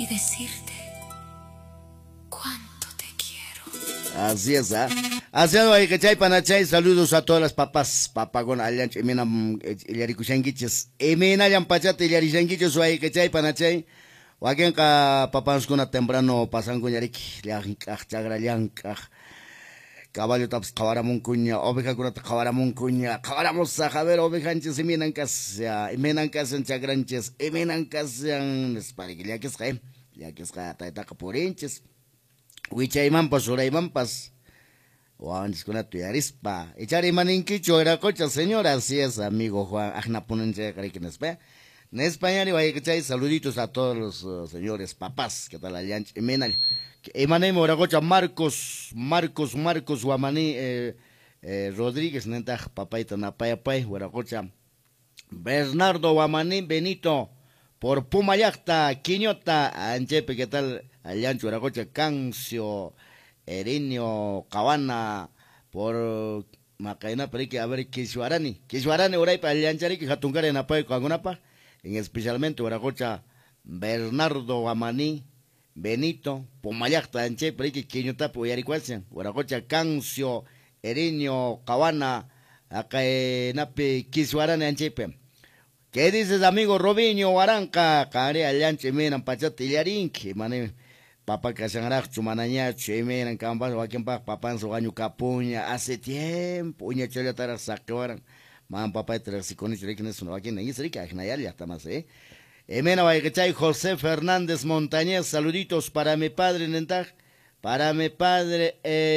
y decirte cuánto te quiero. Así es, ¿ah? Así es, hay que chay panachay, saludos a todas las papas, papagón, alianch, emena, ilarikushangiches, emena, yampachate, ilarishangiches, hay que chay panachay, wagen ka papans kuna temprano pasan con yariki, liankaj, chagra, liankaj, caballo taps, cabaramun cuña, oveja kuna cabaramun cuña, cabaramos a javer, ovejanches, emenan casan chagranches, emenan casan, espariquiliaques, liaques, taitaca porenches, huichaimampas, uraimampas, Juan con la tuyarispa. Echar maninquicho era cocha, señora. Así es, amigo Juan. Ajna ponense, que en España. En España, le voy a echar saluditos a todos los señores papás. ¿Qué tal, Alianch? Emenal. Emané, Moragocha, Marcos, Guamaní, Rodríguez, Nenta, Papaita, Napayapay, Moragocha. Bernardo, Guamaní, Benito, por Pumayacta, Quiñota, Anchepe, ¿qué tal, Alianch, Moragocha, Cancio, Erinio, Cabana, por Macaina, pero que a ver, Kishuarani, Oray, para el Yanchari, que Jatungar en Apoyo con Agunapa, en especialmente Oracocha, Bernardo, Guamaní, Benito, Pomayacta, Anche, pero que Quiñota, Puyaricuacian, Oracocha, Cancio, Erinio, Cabana, acá en Ape, Kishuarani, Anchepe. ¿Qué dices, amigo Robinho, Aranca, Care, Alianche, Menan, Pachate, Yarinque, mané? Papa Casangarak, Chumanaña, Chemeran, Cambas, Wakenpa, Papan, Sogaño Capuña, hace tiempo, Uña Chola Tara Sacaran, Man Papa Trasiconis, Requines, Wakin, y Srica, Nayal, hasta más, Emena Baigachay, José Fernández Montañez, saluditos para mi padre, Nentaj, para mi padre,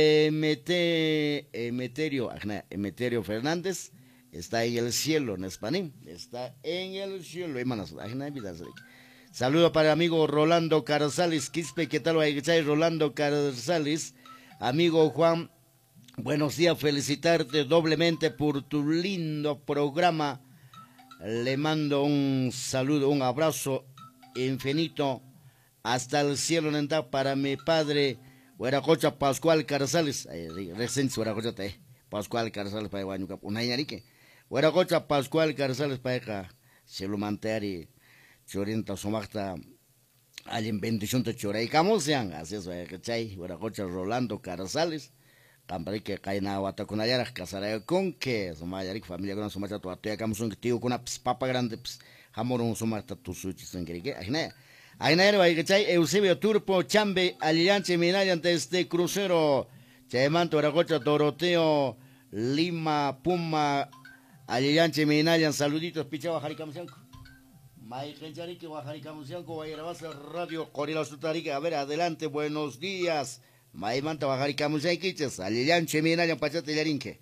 Emeterio Fernández, está en el cielo, en español, está en el cielo, hermanos, Ajna, Vidas, Saludo para el amigo Rolando Carzales, Quispe, ¿qué tal? Rolando Carzales, amigo Juan, buenos días, felicitarte doblemente por tu lindo programa. Le mando un saludo, un abrazo infinito hasta el cielo para mi padre, Hueracocha Pascual Carzales, recién Hueracocha, Pascual Carzales para Guayucap, Unayarique, Hueracocha Pascual Carzales para se lo manteari. Chorienta Somacta, alguien bendición de Choray Camusian, así es, ¿cachai? Hueracocha Rolando Carzales, Camparique Caina Guataconayara, Casaraya con que Somayarik, familia con Somacha, tu atoya Camusun, que tío con una papa grande, Jamorón Somacta, tu suchis en Grique, Aina, ¿cachai? Eusebio Turpo, Chambe, Alianche Minayan de este crucero, Chaymanto, Hueracocha, Doroteo, Lima, Puma, Alianche Minayan, saluditos, Pichaba, Jaricamusian. Maikencharique, Guajaricamusianco, Guayarabasa, Radio Corila Sutarique. A ver, adelante, buenos días. Maimanta, Guajaricamusianquiches, Alianche, Minayan, Pachate, Yarinque.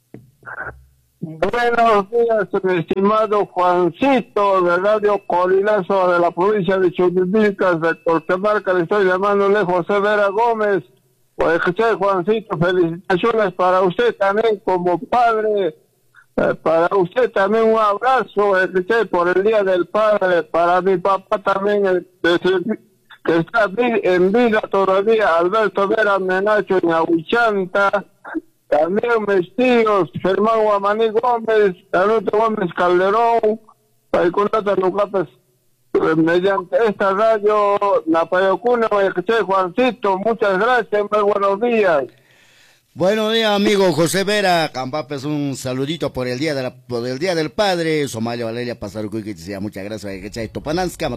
Buenos días, mi estimado Juancito, de Radio Corilazo de la provincia de Chumilcas, de Cortemarca. Le estoy llamándole José Vera Gómez. Pues, Juancito, felicitaciones para usted también como padre. Para usted también un abrazo, por el Día del Padre. Para mi papá también, que está en vida todavía, Alberto Vera Menacho Ñahuichanta. También mis tíos, Germán Guamaní Gómez, Danuto Gómez Calderón, Paikunata Nucapes, mediante esta radio, Napayocuna, Juancito, muchas gracias, muy buenos días. Buenos días, amigo José Vera Campapes, un saludito por el día del padre. Somalia Valeria Pasarucuy, que decía muchas gracias. Topananskama.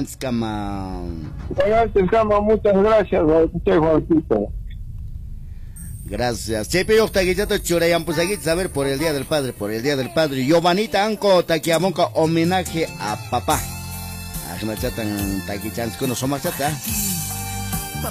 Muchas gracias, Juancito. Gracias. Chepe Octaguillato Churayan, pues aquí saber por el día del padre. Giovanita Anco Taquiamonca, homenaje a papá. Ajna chatan taquichans con somachata.